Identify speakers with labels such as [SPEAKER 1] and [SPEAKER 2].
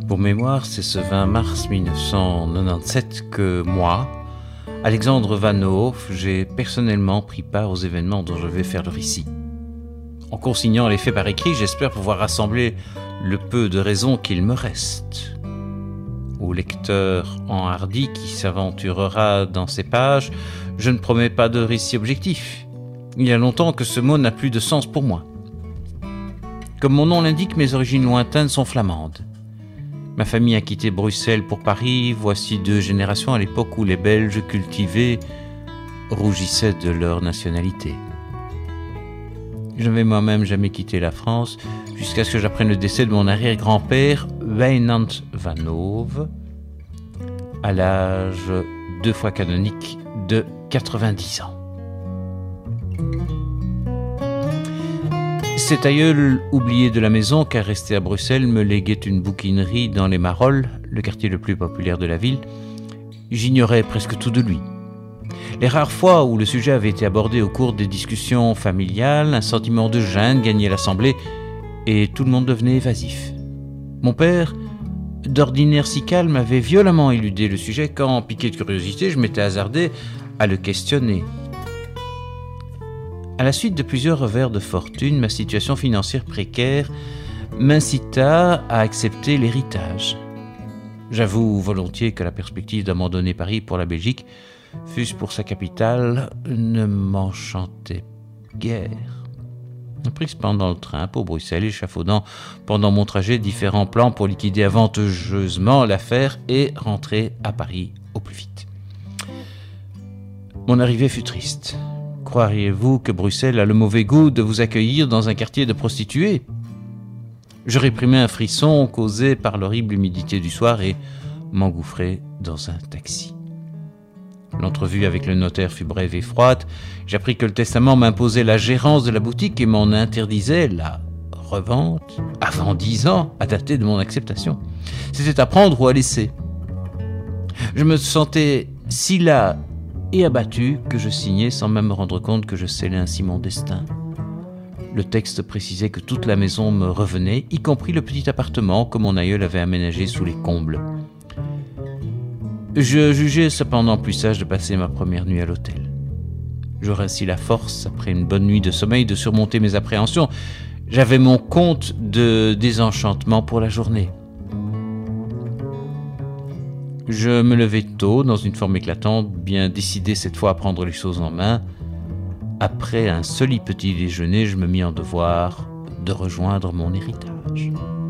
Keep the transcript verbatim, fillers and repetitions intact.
[SPEAKER 1] Pour mémoire, c'est ce vingt mars mille neuf cent quatre-vingt-dix-sept que moi, Alexandre Vanhoove, j'ai personnellement pris part aux événements dont je vais faire le récit. En consignant les faits par écrit, j'espère pouvoir rassembler le peu de raison qu'il me reste. Au lecteur enhardi qui s'aventurera dans ces pages, je ne promets pas de récit objectif. Il y a longtemps que ce mot n'a plus de sens pour moi. Comme mon nom l'indique, mes origines lointaines sont flamandes. Ma famille a quitté Bruxelles pour Paris, voici deux générations à l'époque où les Belges cultivés rougissaient de leur nationalité. Je n'avais moi-même jamais quitté la France jusqu'à ce que j'apprenne le décès de mon arrière-grand-père, Wijnand Vanhoove, à l'âge deux fois canonique de quatre-vingt-dix ans. Cet aïeul oublié de la maison, car resté à Bruxelles, me léguait une bouquinerie dans les Marolles, le quartier le plus populaire de la ville. J'ignorais presque tout de lui. Les rares fois où le sujet avait été abordé au cours des discussions familiales, un sentiment de gêne gagnait l'assemblée et tout le monde devenait évasif. Mon père, d'ordinaire si calme, avait violemment éludé le sujet quand, piqué de curiosité, je m'étais hasardé à le questionner. À la suite de plusieurs revers de fortune, ma situation financière précaire m'incita à accepter l'héritage. J'avoue volontiers que la perspective d'abandonner Paris pour la Belgique, fût-ce pour sa capitale, ne m'enchantait guère. Je pris cependant le train pour Bruxelles, échafaudant pendant mon trajet différents plans pour liquider avantageusement l'affaire et rentrer à Paris au plus vite. Mon arrivée fut triste. Croiriez-vous que Bruxelles a le mauvais goût de vous accueillir dans un quartier de prostituées ? Je réprimai un frisson causé par l'horrible humidité du soir et m'engouffrai dans un taxi. L'entrevue avec le notaire fut brève et froide. J'appris que le testament m'imposait la gérance de la boutique et m'en interdisait la revente avant dix ans à dater de mon acceptation. C'était à prendre ou à laisser. Je me sentais si las et abattu que je signais sans même me rendre compte que je scellais ainsi mon destin. Le texte précisait que toute la maison me revenait, y compris le petit appartement que mon aïeul avait aménagé sous les combles. Je jugeais cependant plus sage de passer ma première nuit à l'hôtel. J'aurais ainsi la force, après une bonne nuit de sommeil, de surmonter mes appréhensions. J'avais mon compte de désenchantement pour la journée. Je me levai tôt, dans une forme éclatante, bien décidé cette fois à prendre les choses en main. Après un solide petit déjeuner, je me mis en devoir de rejoindre mon héritage.